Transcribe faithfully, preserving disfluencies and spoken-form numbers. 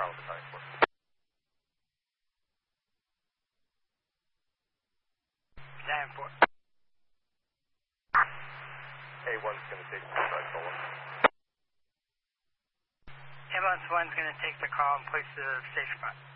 Bravo Battalion four. Battalion four. A one's going to take the side solo. Ambulance one's going to take the call and place the station front.